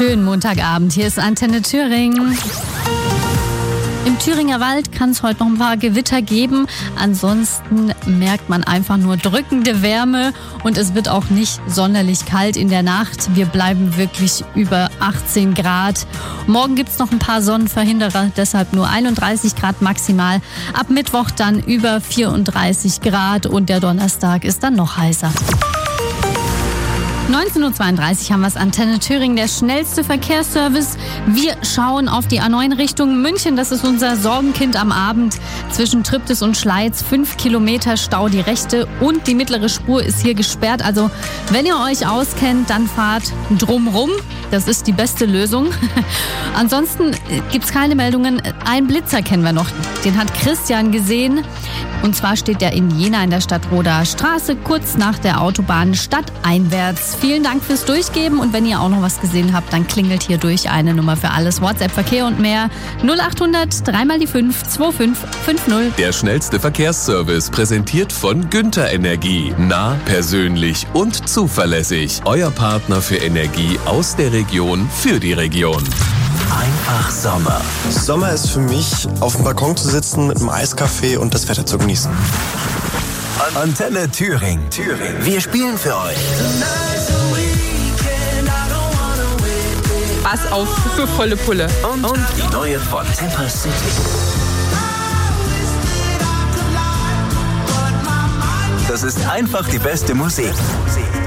Schönen Montagabend, hier ist Antenne Thüringen. Im Thüringer Wald kann es heute noch ein paar Gewitter geben. Ansonsten merkt man einfach nur drückende Wärme und es wird auch nicht sonderlich kalt in der Nacht. Wir bleiben wirklich über 18 Grad. Morgen gibt es noch ein paar Sonnenverhinderer, deshalb nur 31 Grad maximal. Ab Mittwoch dann über 34 Grad und der Donnerstag ist dann noch heißer. 19.32 Uhr haben wir es, Antenne Thüringen, der schnellste Verkehrsservice. Wir schauen auf die A9 Richtung München. Das ist unser Sorgenkind am Abend. Zwischen Triptis und Schleiz 5 Kilometer Stau. Die rechte und die mittlere Spur ist hier gesperrt. Also wenn ihr euch auskennt, dann fahrt drumrum. Das ist die beste Lösung. Ansonsten gibt es keine Meldungen. Einen Blitzer kennen wir noch. Den hat Christian gesehen. Und zwar steht er in Jena in der Stadtroder Straße, kurz nach der Autobahn stadteinwärts. Vielen Dank fürs Durchgeben und wenn ihr auch noch was gesehen habt, dann klingelt hier durch eine Nummer für alles. WhatsApp, Verkehr und mehr 0800 3 mal die 5 2550. Der schnellste Verkehrsservice präsentiert von Günther Energie. Nah, persönlich und zuverlässig. Euer Partner für Energie aus der Region für die Region. Einfach Sommer. Sommer ist für mich, auf dem Balkon zu sitzen mit einem Eiskaffee und das Wetter zu genießen. Antenne Thüringen. Wir spielen für euch. Pass auf für volle Pulle. Und die neue von Temper City. Das ist einfach die beste Musik.